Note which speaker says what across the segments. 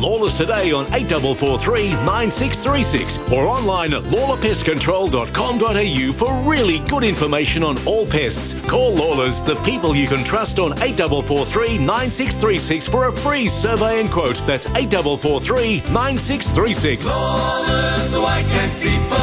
Speaker 1: Lawless today on 8443 9636 or online at lawlerpestcontrol.com.au for really good information on all pests. Call Lawless, the people you can trust, on 8443 9636 for a free survey and quote. That's 8443 9636.
Speaker 2: Lawless, the white tent people.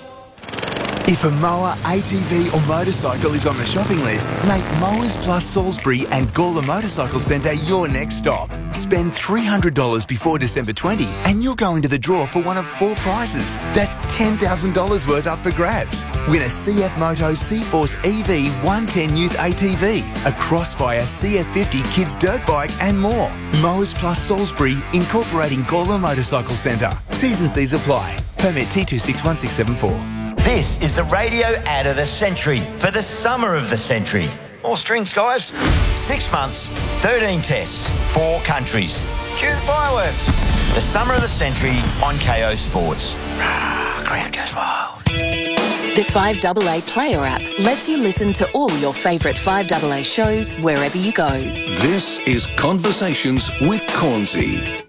Speaker 3: If a mower, ATV or motorcycle is on the shopping list, make Mowers Plus Salisbury and Gawler Motorcycle Centre your next stop. Spend $300 before December 20 and you'll go into the draw for one of 4 prizes. That's $10,000 worth up for grabs. Win a CF Moto C-Force EV 110 Youth ATV, a Crossfire CF50 Kids Dirt Bike and more. Mowers Plus Salisbury, incorporating Gawler Motorcycle Centre. T's and C's apply. Permit T261674.
Speaker 4: This is the radio ad of the century for the summer of the century. More strings, guys. 6 months, 13 tests, 4 countries. Cue the fireworks. The summer of the century on KO Sports. Crowd goes wild.
Speaker 5: The 5AA Player app lets you listen to all your favourite 5AA shows wherever you go.
Speaker 6: This is Conversations with Cornsey.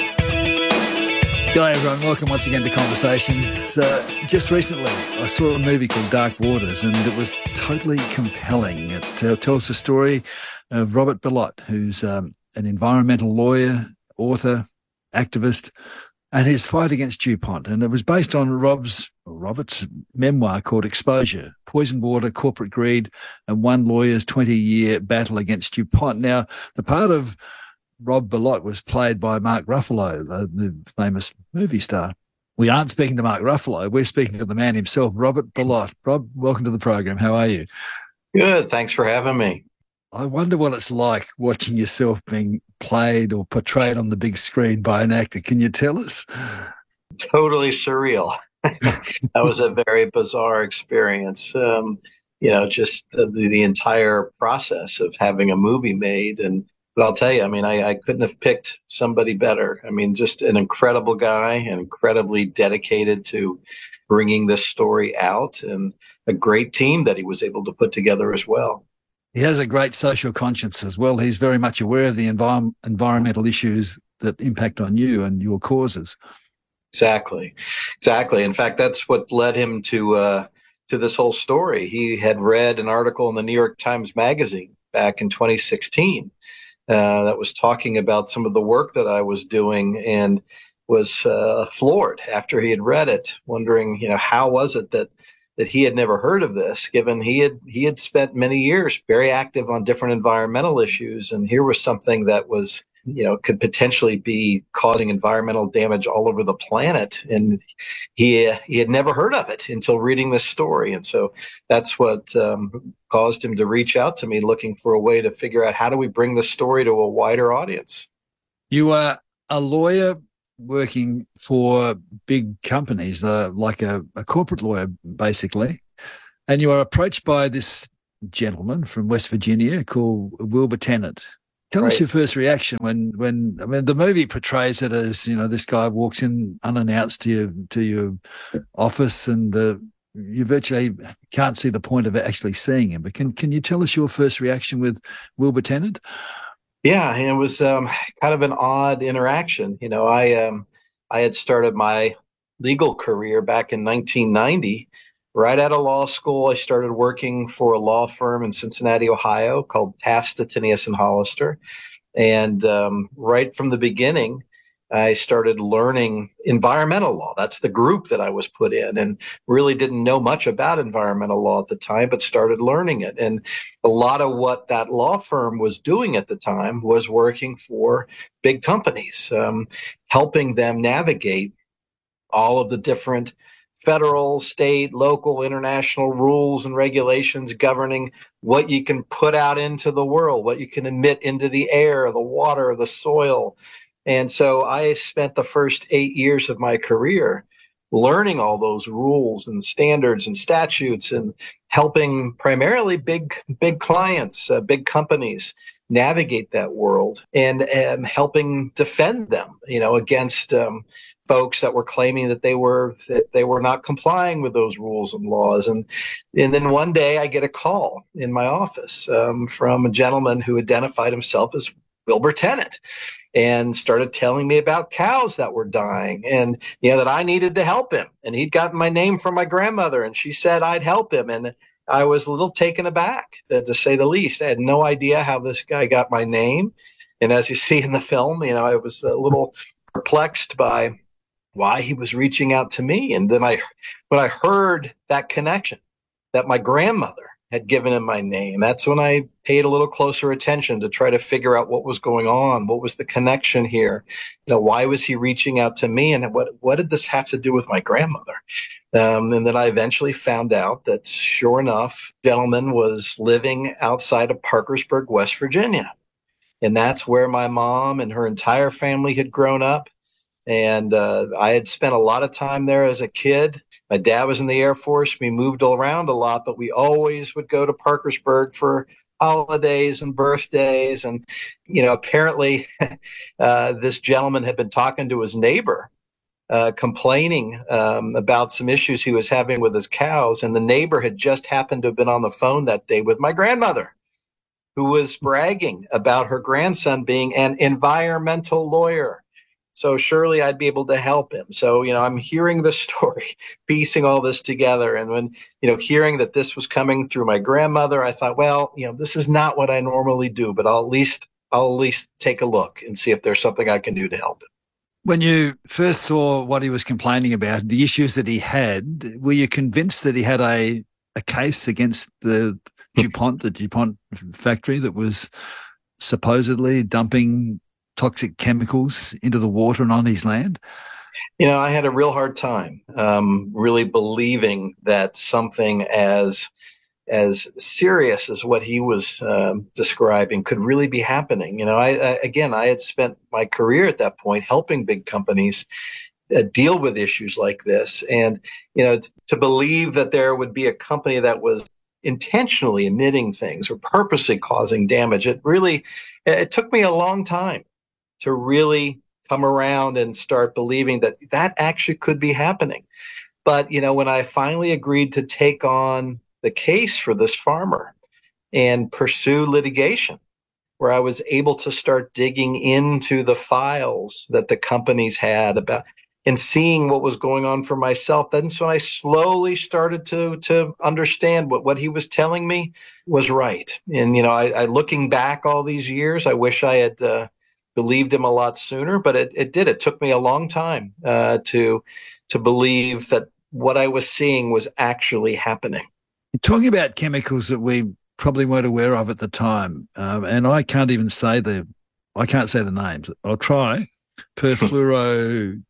Speaker 7: G'day everyone, welcome once again to Conversations. Just recently I saw a movie called Dark Waters and it was totally compelling. It tells the story of Robert Bellot, who's an environmental lawyer, author, activist, and his fight against DuPont. And it was based on Robert's memoir called Exposure, Poisoned Water, Corporate Greed, and one lawyer's 20-year battle against DuPont. Now, the part of Rob Bellot was played by Mark Ruffalo, the famous movie star. We aren't speaking to Mark Ruffalo. We're speaking to the man himself, Robert Bellot. Rob, welcome to the program. How are you?
Speaker 8: Good. Thanks for having me.
Speaker 7: I wonder what it's like watching yourself being played or portrayed on the big screen by an actor. Can you tell us?
Speaker 8: Totally surreal. That was a very bizarre experience. Just the entire process of having a movie made. But I'll tell you, I couldn't have picked somebody better. Just an incredible guy and incredibly dedicated to bringing this story out, and a great team that he was able to put together as well.
Speaker 7: He has a great social conscience as well. He's very much aware of the environmental issues that impact on you and your causes.
Speaker 8: Exactly. In fact, that's what led him to this whole story. He had read an article in the New York Times Magazine back in 2016 that was talking about some of the work that I was doing, and was floored after he had read it, wondering, how was it that he had never heard of this, given he had spent many years very active on different environmental issues, and here was something that was, could potentially be causing environmental damage all over the planet, and he had never heard of it until reading this story. And so that's what caused him to reach out to me, looking for a way to figure out how do we bring this story to a wider audience.
Speaker 7: You are a lawyer working for big companies, like a corporate lawyer, basically, and you are approached by this gentleman from West Virginia called Wilbur Tennant. Tell us your first reaction when the movie portrays it as, this guy walks in unannounced to your office, and you virtually can't see the point of actually seeing him. But can you tell us your first reaction with Wilbur Tennant?
Speaker 8: Yeah, it was kind of an odd interaction. I had started my legal career back in 1990. Right out of law school, I started working for a law firm in Cincinnati, Ohio, called Taft, Stettinius and Hollister. And right from the beginning, I started learning environmental law. That's the group that I was put in, and really didn't know much about environmental law at the time, but started learning it. And a lot of what that law firm was doing at the time was working for big companies, helping them navigate all of the different federal, state, local, international rules and regulations governing what you can put out into the world, what you can emit into the air, the water, the soil. And so I spent the first 8 years of my career learning all those rules and standards and statutes, and helping primarily big clients, big companies navigate that world, and helping defend them, against folks that were claiming that they were not complying with those rules and laws. And then one day I get a call in my office from a gentleman who identified himself as Wilbur Tennant. and started telling me about cows that were dying, and that I needed to help him. And he'd gotten my name from my grandmother, and she said I'd help him. And I was a little taken aback, to say the least. I had no idea how this guy got my name. And as you see in the film, I was a little perplexed by why he was reaching out to me. And then when I heard that connection, that my grandmother had given him my name, that's when I paid a little closer attention to try to figure out what was going on. What was the connection here? Why was he reaching out to me? And what did this have to do with my grandmother? And then I eventually found out that, sure enough, the gentleman was living outside of Parkersburg, West Virginia. And that's where my mom and her entire family had grown up. And I had spent a lot of time there as a kid. My dad was in the Air Force. We moved around a lot, but we always would go to Parkersburg for holidays and birthdays. And, apparently this gentleman had been talking to his neighbor, complaining about some issues he was having with his cows. And the neighbor had just happened to have been on the phone that day with my grandmother, who was bragging about her grandson being an environmental lawyer. So surely I'd be able to help him. So, I'm hearing the story, piecing all this together. And when, hearing that this was coming through my grandmother, I thought, well, this is not what I normally do, but I'll at least take a look and see if there's something I can do to help him.
Speaker 7: When you first saw what he was complaining about, the issues that he had, were you convinced that he had a case against the DuPont factory that was supposedly dumping toxic chemicals into the water and on his land?
Speaker 8: I had a real hard time really believing that something as serious as what he was describing could really be happening. I had spent my career at that point helping big companies deal with issues like this. And, to believe that there would be a company that was intentionally emitting things or purposely causing damage, it took me a long time to really come around and start believing that actually could be happening. But, when I finally agreed to take on the case for this farmer and pursue litigation, where I was able to start digging into the files that the companies had about and seeing what was going on for myself, then so I slowly started to understand what he was telling me was right. And, I looking back all these years, I wish I had believed him a lot sooner, but it did. It took me a long time to believe that what I was seeing was actually happening.
Speaker 7: Talking about chemicals that we probably weren't aware of at the time, and I can't say the names. I'll try. Perfluorooctanoic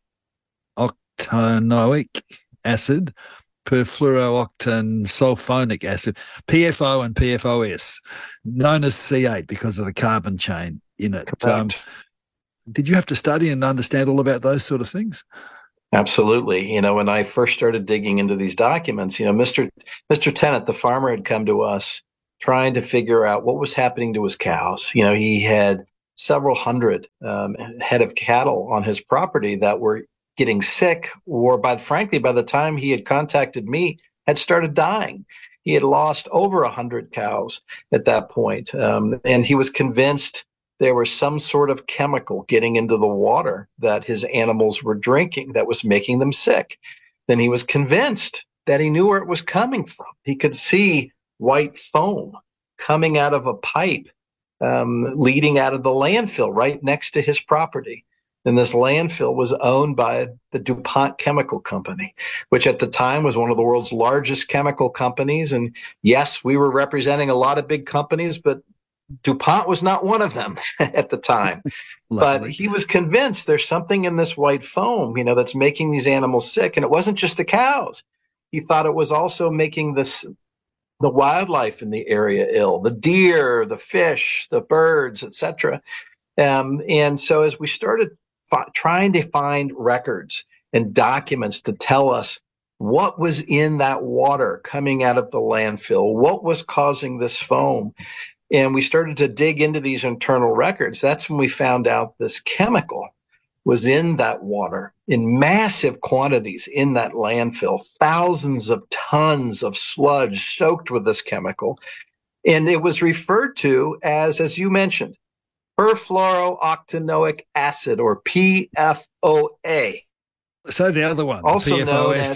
Speaker 7: acid, perfluorooctanosulfonic acid, PFO and PFOS, known as C8 because of the carbon chain in it. Did you have to study and understand all about those sort of things?
Speaker 8: Absolutely. When I first started digging into these documents, Mr. Tennant, the farmer, had come to us trying to figure out what was happening to his cows. He had several hundred head of cattle on his property that were getting sick, or by the time he had contacted me, had started dying. He had lost over 100 cows at that point. And he was convinced there was some sort of chemical getting into the water that his animals were drinking that was making them sick. Then he was convinced that he knew where it was coming from. He could see white foam coming out of a pipe leading out of the landfill right next to his property. And this landfill was owned by the DuPont Chemical Company, which at the time was one of the world's largest chemical companies. And yes, we were representing a lot of big companies, but DuPont was not one of them at the time. But he was convinced there's something in this white foam, that's making these animals sick. And it wasn't just the cows. He thought it was also making the wildlife in the area ill, the deer, the fish, the birds, etc. And so as we started trying to find records and documents to tell us what was in that water coming out of the landfill, what was causing this foam, and we started to dig into these internal records, that's when we found out this chemical was in that water in massive quantities in that landfill, thousands of tons of sludge soaked with this chemical. And it was referred to as you mentioned, perfluorooctanoic acid, or PFOA.
Speaker 7: So the other one,
Speaker 8: also
Speaker 7: PFOS.
Speaker 8: known as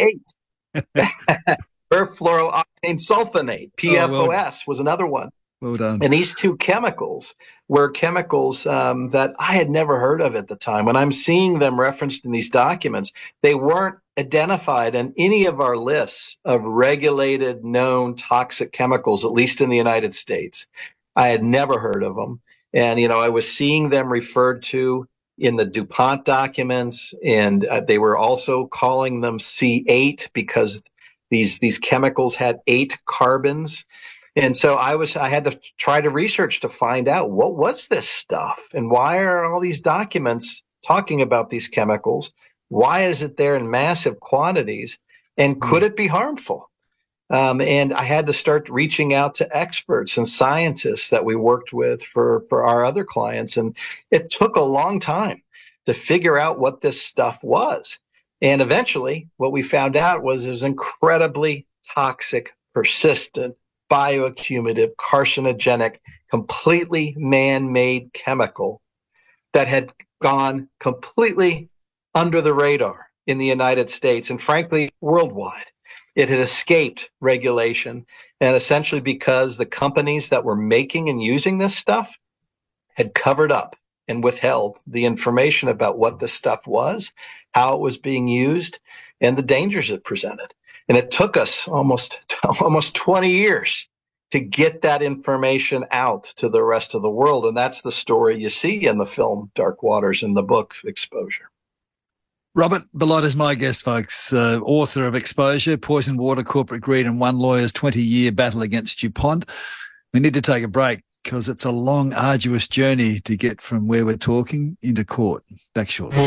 Speaker 8: C8. Perfluorooctane sulfonate, PFOS, was another one.
Speaker 7: Well done.
Speaker 8: And these two chemicals were chemicals that I had never heard of at the time. When I'm seeing them referenced in these documents, they weren't identified in any of our lists of regulated, known toxic chemicals, at least in the United States. I had never heard of them. And, I was seeing them referred to in the DuPont documents, and they were also calling them C8 because these chemicals had 8 carbons. And so I had to try to research to find out what was this stuff and why are all these documents talking about these chemicals? Why is it there in massive quantities? And could it be harmful? And I had to start reaching out to experts and scientists that we worked with for our other clients. And it took a long time to figure out what this stuff was. And eventually what we found out was it was incredibly toxic, persistent, bioaccumulative, carcinogenic, completely man-made chemical that had gone completely under the radar in the United States and frankly, worldwide. It had escaped regulation, and essentially because the companies that were making and using this stuff had covered up and withheld the information about what this stuff was, how it was being used, and the dangers it presented. And it took us almost 20 years to get that information out to the rest of the world. And that's the story you see in the film Dark Waters and the book Exposure.
Speaker 7: Robert Bilott is my guest, folks, author of Exposure, Poison Water, Corporate Greed and One Lawyer's 20-year battle against DuPont. We need to take a break because it's a long, arduous journey to get from where we're talking into court. Back shortly.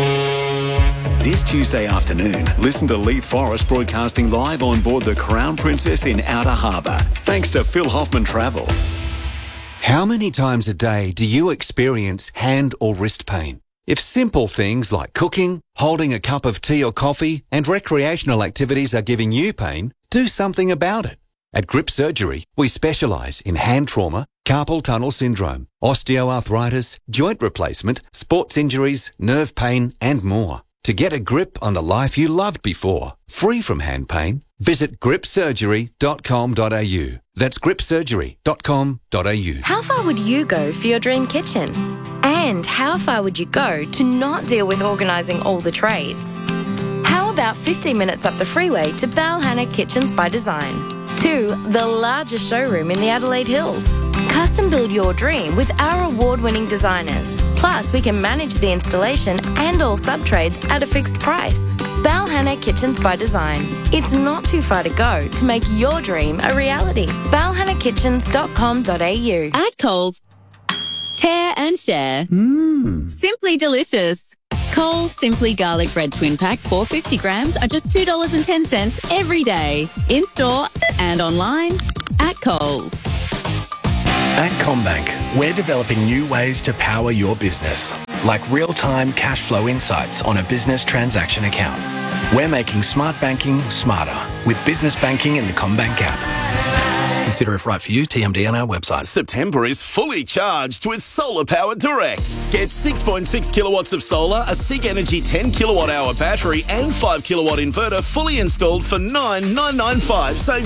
Speaker 6: This Tuesday afternoon, listen to Lee Forrest broadcasting live on board the Crown Princess in Outer Harbour, thanks to Phil Hoffman Travel.
Speaker 9: How many times a day do you experience hand or wrist pain? If simple things like cooking, holding a cup of tea or coffee, and recreational activities are giving you pain, do something about it. At Grip Surgery, we specialise in hand trauma, carpal tunnel syndrome, osteoarthritis, joint replacement, sports injuries, nerve pain, and more. To get a grip on the life you loved before, free from hand pain, visit gripsurgery.com.au. That's gripsurgery.com.au.
Speaker 10: How far would you go for your dream kitchen? And how far would you go to not deal with organising all the trades? How about 15 minutes up the freeway to Balhanna Kitchens by Design? 2, the largest showroom in the Adelaide Hills. Custom build your dream with our award-winning designers. Plus, we can manage the installation and all sub-trades at a fixed price. Balhanna Kitchens by Design. It's not too far to go to make your dream a reality. balhannakitchens.com.au.
Speaker 11: At Coles, tear and share. Simply delicious. Coles Simply Garlic Bread Twin Pack 450 grams are just $2.10 every day. In-store and online at Coles.
Speaker 12: At CommBank, we're developing new ways to power your business, like real-time cash flow insights on a business transaction account. We're making smart banking smarter with business banking in the CommBank app. Consider if right for you. TMD on our website.
Speaker 1: September is fully charged with Solar Power Direct. Get 6.6 kilowatts of solar, a SIG Energy 10 kilowatt hour battery and 5 kilowatt inverter fully installed for $9,995. Save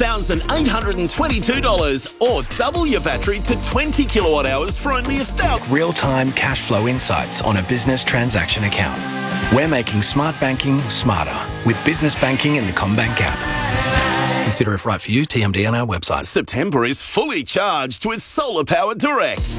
Speaker 1: $1,822 or double your battery to 20 kilowatt hours for only $1,000.
Speaker 12: Real-time cash flow insights on a business transaction account. We're making smart banking smarter with business banking in the CommBank app. Consider if right for you. TMD on our website.
Speaker 1: September is fully charged with Solar Power Direct.